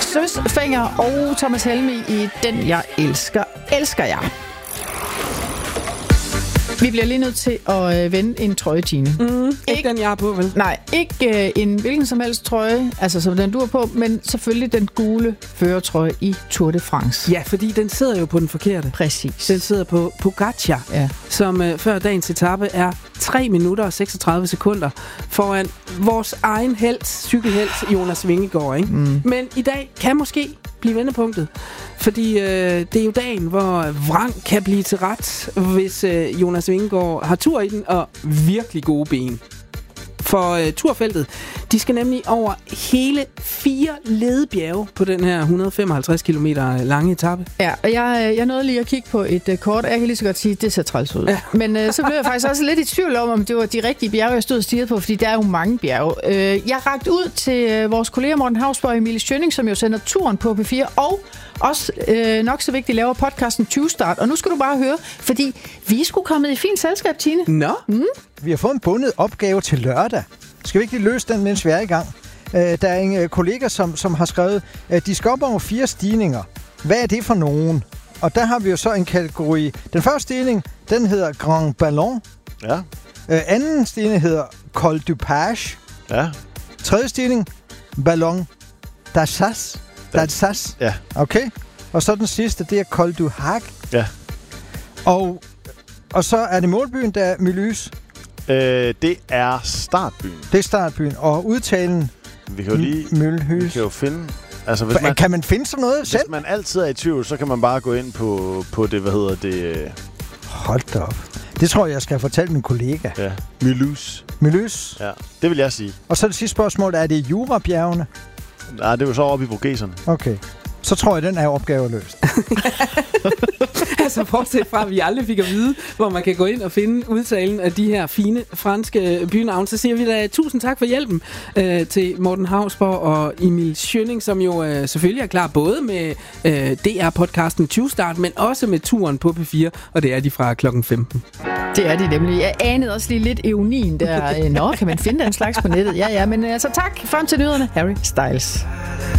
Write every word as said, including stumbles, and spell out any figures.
Søs Fenger og Thomas Helmig i Den Jeg Elsker, Elsker Jeg. Vi bliver lige nødt til at øh, vende en trøje, Tine. Mm, ikke, ikke den, jeg er på, vel? Nej, ikke øh, en hvilken som helst trøje, altså som den du er på, men selvfølgelig den gule førertrøje i Tour de France. Ja, fordi den sidder jo på den forkerte. Præcis. Den sidder på Pogacar, ja. som øh, før dagens etape er tre minutter og seksogtredive sekunder foran vores egen helt, cykelhelt Jonas Vingegaard. Ikke? Mm. Men i dag kan måske blive vendepunktet. Fordi øh, det er jo dagen, hvor vrang kan blive til ret, hvis øh, Jonas Vingegaard har tur i den og virkelig gode ben. For øh, turfeltet, de skal nemlig over hele fire ledebjerge på den her et hundrede og femoghalvtreds kilometer lange etape. Ja, og jeg, jeg nåede lige at kigge på et uh, kort, og jeg kan lige så godt sige, at det ser træls ud. Ja. Men uh, så blev jeg faktisk også lidt i tvivl om, om det var de rigtige bjerge, jeg stod og stirrede på, fordi der er jo mange bjerge. Uh, jeg rakte ud til uh, vores kolleger Morten Hausborg og Emilie Schønning, som jo sender turen på P fire, og også øh, nok så vigtigt laver podcasten tyve start. Og nu skal du bare høre, fordi vi skulle komme i fint selskab, Tine. Nå. Mm. Vi har fået en bundet opgave til lørdag. Skal vi ikke lige løse den, mens vi er i gang? Øh, der er en øh, kollega, som, som har skrevet, at de skal op over fire stigninger. Hvad er det for nogen? Og der har vi jo så en kategori. Den første stigning, den hedder Grand Ballon. Ja. Øh, anden stigning hedder Col du Page. Ja. Tredje stigning, Ballon d'Alsace. d'Alsace. Ja. Okay. Og så den sidste, det er Col du Hague. Ja. Og, og så er det målbyen, der er Mulhouse. Øh, det er startbyen. Det er startbyen. Og udtalen Vi kan jo lige Mulhouse. Vi kan jo finde. Altså, hvis man, kan man finde sådan noget hvis selv? Hvis man altid er i tvivl, så kan man bare gå ind på, på det, hvad hedder det? Hold da op. Det tror jeg, jeg skal fortælle min kollega. Ja. Mulhouse. Mulhouse. Ja, det vil jeg sige. Og så det sidste spørgsmål, er det Jurabjergene? Nej, det er jo så oppe i Vogeserne. Okay. Så tror jeg, den er opgave løst. Altså, bortset fra, at vi aldrig fik at vide, hvor man kan gå ind og finde udtalen af de her fine franske bynavne, så siger vi da tusind tak for hjælpen øh, til Morten Hausborg og Emil Schønning, som jo øh, selvfølgelig er klar både med øh, D R-podcasten tyve start, men også med turen på P fire, og det er de fra klokken femten. Det er de nemlig. Jeg anede også lige lidt eunin der. Nå, kan man finde den slags på nettet? Ja, ja, men altså tak. Frem til nyhederne. Harry Styles.